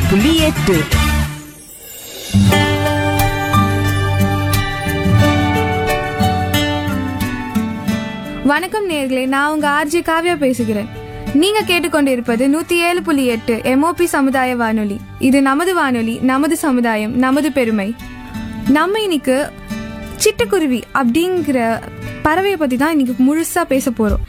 107.8. வணக்கம் நேயர்களே, நான் உங்க ஆர்ஜி காவ்யா பேசுகிறேன். நீங்க கேட்டுக்கொண்டிருப்பது 107.8 MOP சமுதாய வானொலி. இது நமது வானொலி, நமது சமுதாயம், நமது பெருமை. நம்ம இன்னைக்கு சிட்டுக்குருவி அப்படிங்கிற பறவையை பத்தி தான் இன்னைக்கு முழுசா பேச போறோம்.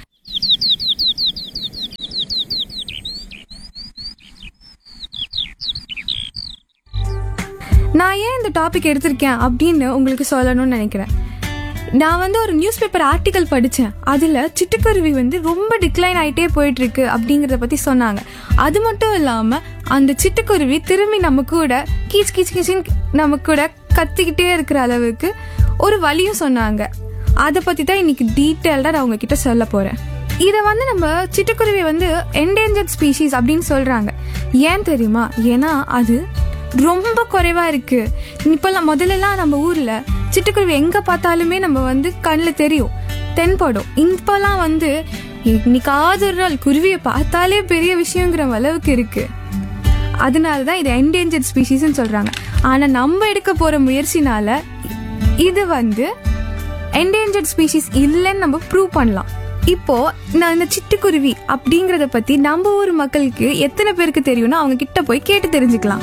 நான் ஏன் இந்த டாபிக் எடுத்திருக்கேன் அப்படின்னு உங்களுக்கு சொல்லணும்னு நினைக்கிறேன். நான் ஒரு நியூஸ் பேப்பர் ஆர்டிக்கல் படித்தேன். அதில் சிட்டுக்குருவி ரொம்ப டிக்ளைன் ஆகிட்டே போயிட்டு இருக்கு அப்படிங்கிறத பற்றி சொன்னாங்க. அது மட்டும் இல்லாமல் அந்த சிட்டுக்குருவி திரும்பி நம்ம கூட கீச் கீச் கீச்சின்னு நம்ம கூட கத்திக்கிட்டே இருக்கிற அளவுக்கு ஒரு வழியும் சொன்னாங்க. அதை பற்றி தான் இன்னைக்கு டீட்டெயில்டாக நான் உங்ககிட்ட சொல்ல போகிறேன். இதை நம்ம சிட்டுக்குருவி என்டேஞ்சர்ட் ஸ்பீஷீஸ் அப்படின்னு சொல்கிறாங்க. ஏன் தெரியுமா? ஏன்னா அது ரொம்ப குறைவா இருக்கு. இப்பெல்லாம் முதல்லலாம் நம்ம ஊர்ல சிட்டுக்குருவி எங்க பார்த்தாலுமே நம்ம கண்ணில் தெரியும், தென்படும். இப்பெல்லாம் இன்னைக்காவது ஒரு நாள் குருவியை பார்த்தாலே பெரிய விஷயங்கிற அளவுக்கு இருக்கு. அதனாலதான் இது என்டேஞ்சர்ட் ஸ்பீஷீஸ்ன்னு சொல்றாங்க. ஆனா நம்ம எடுக்க போற முயற்சினால இது என்டேஞ்சர்ட் ஸ்பீஷீஸ் இல்லைன்னு நம்ம ப்ரூவ் பண்ணலாம். இப்போ நான் இந்த சிட்டுக்குருவி அப்படிங்கறத பத்தி நம்ம ஊர் மக்களுக்கு எத்தனை பேருக்கு தெரியும்னா அவங்க கிட்ட போய் கேட்டு தெரிஞ்சுக்கலாம்.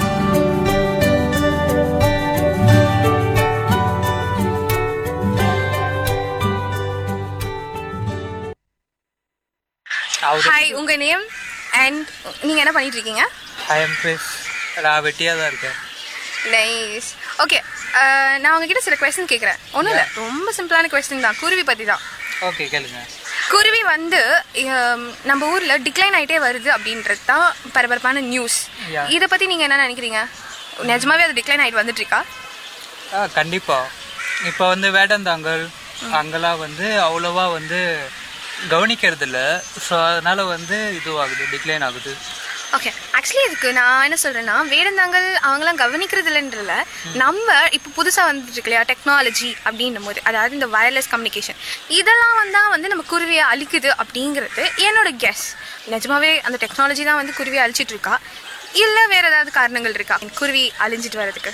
ஹாய், உங்க நேம் அண்ட் நீங்க என்ன பண்ணிட்டு இருக்கீங்க? ஐ அம் கிறிஸ். நான் வெட்டியா தான் இருக்கேன். நைஸ். ஓகே, நான் உங்ககிட்ட சில क्वेश्चन கேக்குறேன். ஒண்ணும் இல்ல, ரொம்ப சிம்பிளான क्वेश्चन தான். குருவி பத்தி தான். ஓகே, கேளுங்க. குருவி நம்ம ஊர்ல டிக்ளைன் ஆயிட்டே வருது அப்படின்றது தான் பரபரப்பான நியூஸ். இத பத்தி நீங்க என்ன நினைக்கிறீங்க? நிஜமாவே அது டிக்ளைன் ஆயிட்டு வந்துட்டு இருக்கா? கண்டிப்பா. இப்போ வேடந்தாங்கல் அங்கெல்லாம் அவ்வளோவா கவனிக்கிறது இல்லை. ஸோ அதனால இதுவாகுது, டிக்ளைன் ஆகுது. ஓகே, ஆக்சுவலி இதுக்கு நான் என்ன சொல்றேன்னா, வேடந்தாங்கல் அவங்களாம் கவனிக்கிறது இல்லைன்றல, நம்ம இப்போ புதுசாக வந்துட்டு இருக்கு இல்லையா டெக்னாலஜி அப்படின்னும் போது, அதாவது இந்த வயர்லெஸ் கம்யூனிகேஷன், இதெல்லாம் தான் நம்ம குருவியை அழிக்குது அப்படிங்கிறது என்னோட கெஸ். நிஜமாவே அந்த டெக்னாலஜி தான் குருவியை அழிச்சிட்டு இருக்கா, இல்லை வேற ஏதாவது காரணங்கள் இருக்கா குருவி அழிஞ்சிட்டு வர்றதுக்கு?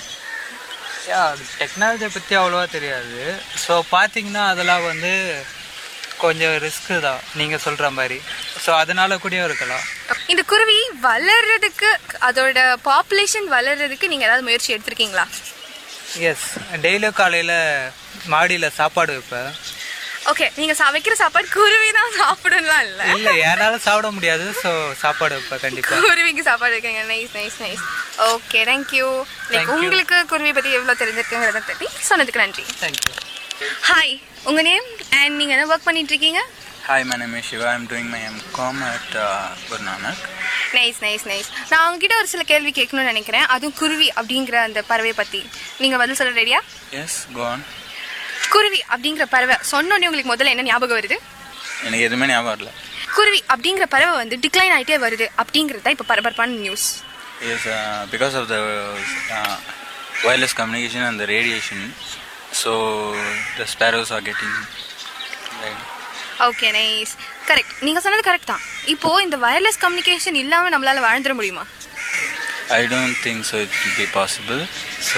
டெக்னாலஜியை பற்றி அவ்வளோவா தெரியாது. ஸோ பார்த்தீங்கன்னா அதெல்லாம் கொஞ்சம் ரிஸ்க்கு தான் நீங்கள் சொல்கிற மாதிரி. ஸோ அதனால கூட இருக்கலாம். இந்த குருவி வளர்றதுக்கு, அதோட பாப்புலேஷன் வளர்றதுக்கு நீங்கள் ஏதாவது முயற்சி எடுத்திருக்கீங்களா? எஸ், டெய்லியும் காலையில் மாடியில் சாப்பாடு வைப்பேன். ஓகே, நீங்கள் வைக்கிற சாப்பாடு குருவி தான் சாப்பிடலாம்? இல்லை, என்னால் சாப்பிட முடியாது. ஸோ சாப்பாடு வைப்பேன் கண்டிப்பாக. குருவிக்கு சாப்பாடு வைக்கிறீங்க. Nice nice nice. Okay, thank you. உங்களுக்கு குருவி பற்றி எவ்வளோ தெரிஞ்சிருக்குங்கிறத பற்றி சொன்னதுக்கு நன்றி. தேங்க்யூ. ஹாய், உங்கள் நேம் அண்ட் நீங்கள் என்ன ஒர்க் பண்ணிட்டு இருக்கீங்க? Hi, my name is Shiva. I'm doing my MCom at Guru Nanak. Nice nice nice. நான் உங்ககிட்ட ஒரு சில கேள்வி கேட்கணும்னு நினைக்கிறேன், அதுவும் குருவி அப்படிங்கிற அந்த பறவையை பற்றி. நீங்கள் பதில் சொல்ல ரெடியா? Yes, go on. குருவி அப்படிங்கிற பறவை சொன்னோடனே உங்களுக்கு முதல்ல என்ன ஞாபகம் வருது? எனக்கு எதுவுமே ஞாபகம் வரல. குருவி அப்படிங்கிற பறவை டிக்ளைன் ஆகிட்டே வருது அப்படிங்கிறது தான் இப்போ பரபரப்பான news. Yes, because of the wireless communication and the radiation, so the sparrows are getting right. Okay, nice. Correct, நீங்கள் சொன்னது கரெக்ட் தான். இப்போது இந்த வயர்லெஸ் கம்யூனிகேஷன் இல்லாமல் நம்மளால் வாழ்ந்துட முடியுமா? I don't think so it will be possible. So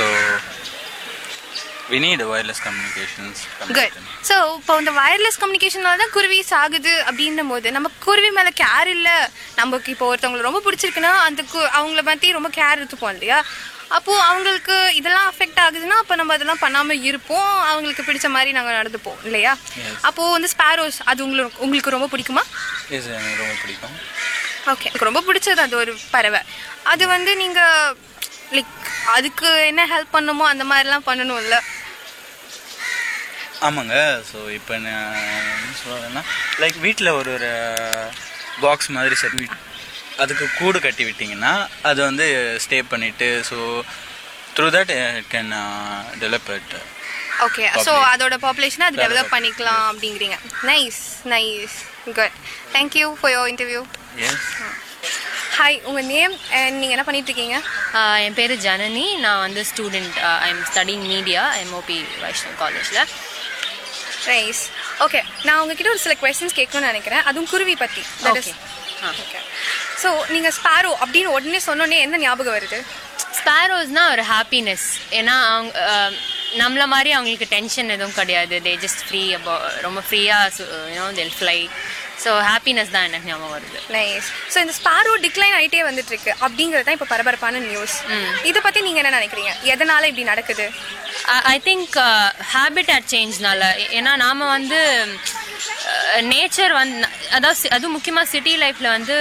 we need wireless communications. Good. So இப்போ இந்த வயர்லெஸ் கம்யூனிகேஷனால தான் குருவி சாகுது அப்படின்னும் போது நம்ம குருவி மேலே கேர் இல்லை. நமக்கு இப்போ ஒருத்தவங்களை ரொம்ப பிடிச்சிருக்குன்னா அவங்கள பற்றி ரொம்ப கேர் எடுத்துப்போம் இல்லையா? அப்போது அவங்களுக்கு இதெல்லாம் அஃபெக்ட் ஆகுதுன்னா அப்போ நம்ம அதெல்லாம் பண்ணாமல் இருப்போம், அவங்களுக்கு பிடிச்ச மாதிரி நாங்கள் நடந்துப்போம் இல்லையா? அப்போது ஸ்பாரோஸ் அது உங்களுக்கு ரொம்ப பிடிக்குமா? எஸ், எனக்கு ரொம்ப பிடிக்கும். ஓகே, எனக்கு ரொம்ப பிடிச்சது அது ஒரு பறவை. அது நீங்கள் லைக் அதுக்கு என்ன ஹெல்ப் பண்ணணுமோ அந்த மாதிரிலாம் பண்ணணும்ல? ஆமாங்க. ஸோ இப்போ நான் என்ன சொல்கிறேன்னா, லைக் வீட்டில் ஒரு பாக்ஸ் மாதிரி செட் அதுக்கு கூடு கட்டி விட்டிங்கன்னா அது ஸ்டே பண்ணிவிட்டு, so through that it can develop it. Okay, so அதோட பாப்புலேஷனை அது டெவலப் பண்ணிக்கலாம் அப்படிங்கிறீங்க. Nice nice, good. Thank you for your interview. S. Hi, உங்கள் நேம் அண்ட் நீங்கள் என்ன பண்ணிட்டு இருக்கீங்க? என் பேர் ஜனனி. நான் student. I am studying media MOP Vaishnaw காலேஜில். நைஸ். ஓகே, நான் உங்ககிட்ட ஒரு சில क्वेश्चंस கேட்கணும்னு நினைக்கிறேன், அதுவும் குருவி பற்றி. ஸோ நீங்கள் ஸ்பாரோ அப்படின்னு உடனே சொன்னோன்னே என்ன ஞாபகம் வருது? ஸ்பேரோஸ்னா ஒரு ஹாப்பினஸ். ஏன்னா அவங்க நம்மள மாதிரி அவங்களுக்கு டென்ஷன் எதுவும் கிடையாது. தே ஜஸ்ட் ஃப்ரீ ரொம்ப ஃப்ரீயாக they'll fly. ஸோ ஹாப்பினஸ் தான் எனக்கு ஞாபகம் வருது. நைஸ். ஸோ இந்த ஸ்பாரோ டிக்ளைன் ஆகிட்டே வந்துட்டு இருக்கு அப்படிங்கிறது தான் இப்போ பரபரப்பான நியூஸ். இதை பற்றி நீங்கள் என்ன நினைக்கிறீங்க? எதனால இப்படி நடக்குது? I think habitat சேஞ்ச்னால. ஏன்னா நாம் வந்து நேச்சர் வந்து அதாவது அதுவும் முக்கியமாக சிட்டி லைஃப்பில் வந்து